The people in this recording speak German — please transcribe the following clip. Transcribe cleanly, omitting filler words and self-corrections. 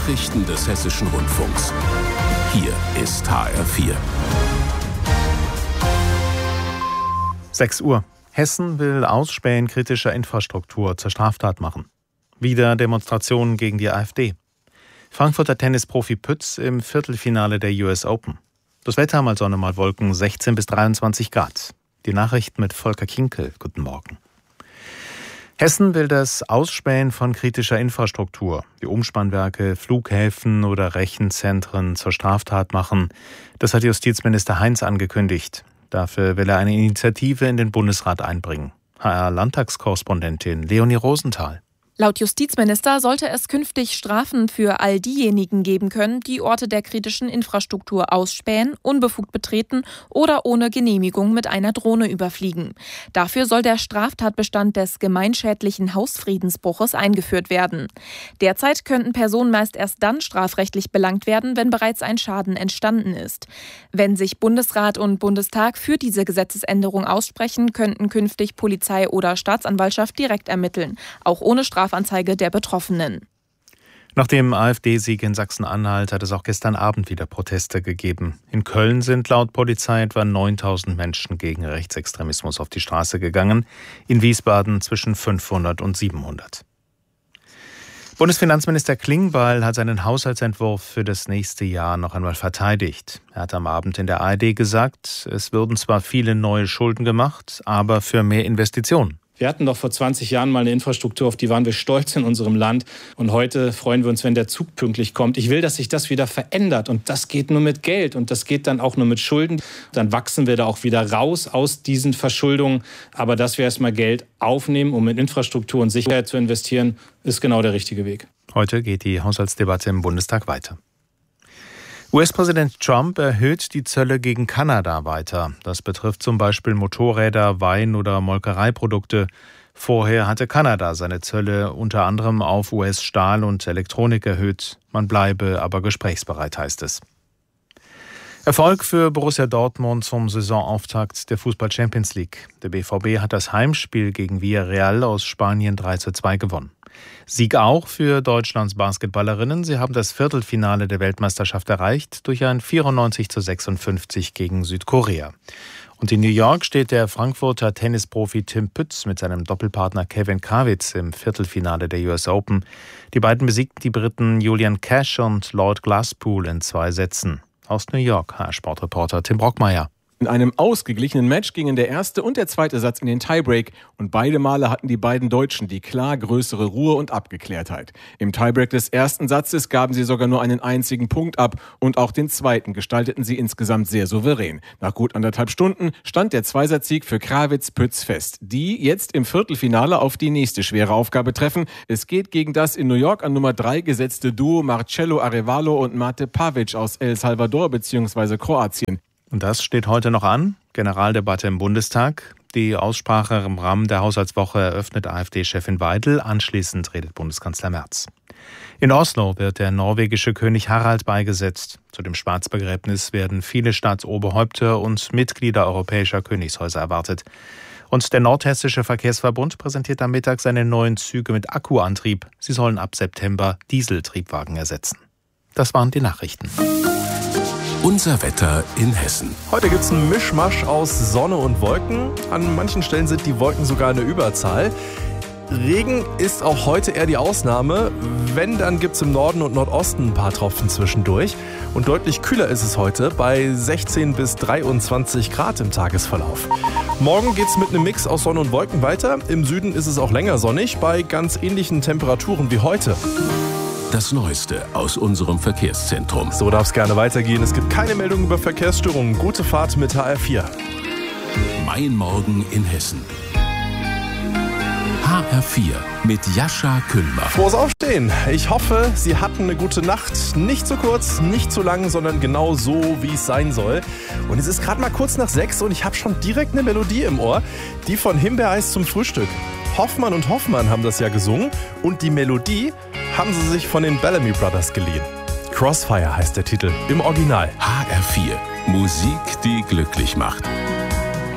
Nachrichten des Hessischen Rundfunks. Hier ist HR4. 6 Uhr. Hessen will Ausspähen kritischer Infrastruktur zur Straftat machen. Wieder Demonstrationen gegen die AfD. Frankfurter Tennisprofi Pütz im Viertelfinale der US Open. Das Wetter mal Sonne, mal Wolken, 16 bis 23 Grad. Die Nachrichten mit Volker Kinkel. Guten Morgen. Hessen will das Ausspähen von kritischer Infrastruktur, wie Umspannwerke, Flughäfen oder Rechenzentren zur Straftat machen. Das hat Justizminister Heinz angekündigt. Dafür will er eine Initiative in den Bundesrat einbringen. HR-Landtagskorrespondentin Leonie Rosenthal. Laut Justizminister sollte es künftig Strafen für all diejenigen geben können, die Orte der kritischen Infrastruktur ausspähen, unbefugt betreten oder ohne Genehmigung mit einer Drohne überfliegen. Dafür soll der Straftatbestand des gemeinschädlichen Hausfriedensbruches eingeführt werden. Derzeit könnten Personen meist erst dann strafrechtlich belangt werden, wenn bereits ein Schaden entstanden ist. Wenn sich Bundesrat und Bundestag für diese Gesetzesänderung aussprechen, könnten künftig Polizei oder Staatsanwaltschaft direkt ermitteln, auch ohne Strafanzeige der Betroffenen. Nach dem AfD-Sieg in Sachsen-Anhalt hat es auch gestern Abend wieder Proteste gegeben. In Köln sind laut Polizei etwa 9.000 Menschen gegen Rechtsextremismus auf die Straße gegangen, in Wiesbaden zwischen 500 und 700. Bundesfinanzminister Klingbeil hat seinen Haushaltsentwurf für das nächste Jahr noch einmal verteidigt. Er hat am Abend in der ARD gesagt, es würden zwar viele neue Schulden gemacht, aber für mehr Investitionen. Wir hatten doch vor 20 Jahren mal eine Infrastruktur, auf die waren wir stolz in unserem Land. Und heute freuen wir uns, wenn der Zug pünktlich kommt. Ich will, dass sich das wieder verändert. Und das geht nur mit Geld. Und das geht dann auch nur mit Schulden. Dann wachsen wir da auch wieder raus aus diesen Verschuldungen. Aber dass wir erstmal Geld aufnehmen, um in Infrastruktur und Sicherheit zu investieren, ist genau der richtige Weg. Heute geht die Haushaltsdebatte im Bundestag weiter. US-Präsident Trump erhöht die Zölle gegen Kanada weiter. Das betrifft zum Beispiel Motorräder, Wein- oder Molkereiprodukte. Vorher hatte Kanada seine Zölle unter anderem auf US-Stahl und Elektronik erhöht. Man bleibe aber gesprächsbereit, heißt es. Erfolg für Borussia Dortmund zum Saisonauftakt der Fußball-Champions League. Der BVB hat das Heimspiel gegen Villarreal aus Spanien 3:2 gewonnen. Sieg auch für Deutschlands Basketballerinnen. Sie haben das Viertelfinale der Weltmeisterschaft erreicht durch ein 94:56 gegen Südkorea. Und in New York steht der Frankfurter Tennisprofi Tim Pütz mit seinem Doppelpartner Kevin Krawitz im Viertelfinale der US Open. Die beiden besiegten die Briten Julian Cash und Lord Glasspool in 2 Sätzen. Aus New York, HR-Sportreporter Tim Brockmeier. In einem ausgeglichenen Match gingen der erste und der zweite Satz in den Tiebreak und beide Male hatten die beiden Deutschen die klar größere Ruhe und Abgeklärtheit. Im Tiebreak des ersten Satzes gaben sie sogar nur einen einzigen Punkt ab und auch den zweiten gestalteten sie insgesamt sehr souverän. Nach gut 1,5 Stunden stand der Zweisatzsieg für Krawitz-Pütz fest, die jetzt im Viertelfinale auf die nächste schwere Aufgabe treffen. Es geht gegen das in New York an Nummer 3 gesetzte Duo Marcelo Arevalo und Mate Pavic aus El Salvador bzw. Kroatien. Und das steht heute noch an. Generaldebatte im Bundestag. Die Aussprache im Rahmen der Haushaltswoche eröffnet AfD-Chefin Weidel. Anschließend redet Bundeskanzler Merz. In Oslo wird der norwegische König Harald beigesetzt. Zu dem Staatsbegräbnis werden viele Staatsoberhäupter und Mitglieder europäischer Königshäuser erwartet. Und der Nordhessische Verkehrsverbund präsentiert am Mittag seine neuen Züge mit Akkuantrieb. Sie sollen ab September Dieseltriebwagen ersetzen. Das waren die Nachrichten. Unser Wetter in Hessen. Heute gibt es einen Mischmasch aus Sonne und Wolken. An manchen Stellen sind die Wolken sogar eine Überzahl. Regen ist auch heute eher die Ausnahme. Wenn, dann gibt es im Norden und Nordosten ein paar Tropfen zwischendurch. Und deutlich kühler ist es heute bei 16 bis 23 Grad im Tagesverlauf. Morgen geht es mit einem Mix aus Sonne und Wolken weiter. Im Süden ist es auch länger sonnig bei ganz ähnlichen Temperaturen wie heute. Das Neueste aus unserem Verkehrszentrum. So darf es gerne weitergehen. Es gibt keine Meldung über Verkehrsstörungen. Gute Fahrt mit HR4. Mein Morgen in Hessen. HR4 mit Jascha Küllmer. Frohes Aufstehen. Ich hoffe, Sie hatten eine gute Nacht. Nicht zu kurz, nicht zu lang, sondern genau so, wie es sein soll. Und es ist gerade mal kurz nach 6 und ich habe schon direkt eine Melodie im Ohr. Die von Himbeereis zum Frühstück. Hoffmann und Hoffmann haben das ja gesungen. Und die Melodie haben sie sich von den Bellamy Brothers geliehen. Crossfire heißt der Titel im Original. HR4. Musik, die glücklich macht.